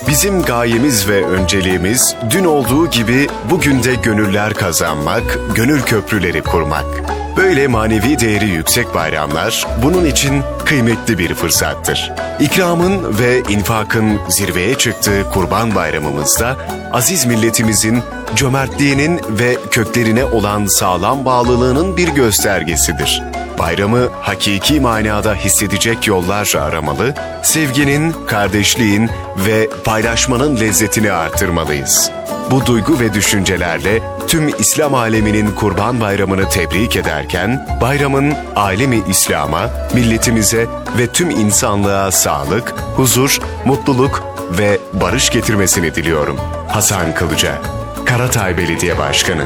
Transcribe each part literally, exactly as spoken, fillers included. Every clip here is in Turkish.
Bizim gayemiz ve önceliğimiz dün olduğu gibi bugün de gönüller kazanmak, gönül köprüleri kurmak. Böyle manevi değeri yüksek bayramlar bunun için kıymetli bir fırsattır. İkramın ve infakın zirveye çıktığı Kurban Bayramımızda aziz milletimizin cömertliğinin ve köklerine olan sağlam bağlılığının bir göstergesidir. Bayramı hakiki manada hissedecek yollar aramalı, sevginin, kardeşliğin ve paylaşmanın lezzetini artırmalıyız. Bu duygu ve düşüncelerle tüm İslam aleminin Kurban Bayramı'nı tebrik ederken, bayramın alemi İslam'a, milletimize ve tüm insanlığa sağlık, huzur, mutluluk ve barış getirmesini diliyorum. Hasan Kılıca, Karatay Belediye Başkanı.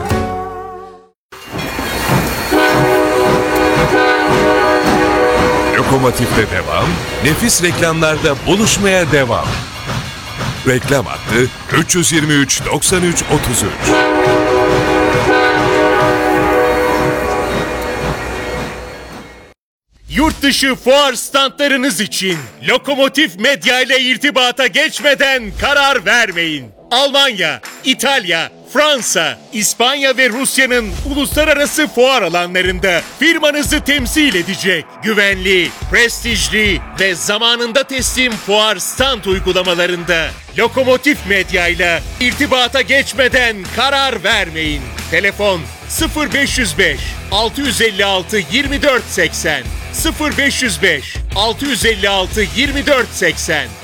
Lokomotif'te devam, nefis reklamlarda buluşmaya devam. Reklam hattı üç yüz yirmi üç doksan üç otuz üç. Yurt dışı fuar standlarınız için Lokomotif Medya ile irtibata geçmeden karar vermeyin. Almanya, İtalya, Fransa, İspanya ve Rusya'nın uluslararası fuar alanlarında firmanızı temsil edecek güvenli, prestijli ve zamanında teslim fuar stand uygulamalarında Lokomotif Medya ile irtibata geçmeden karar vermeyin. Telefon sıfır beş yüz beş altı yüz elli altı yirmi dört seksen sıfır beş yüz beş altı yüz elli altı yirmi dört seksen.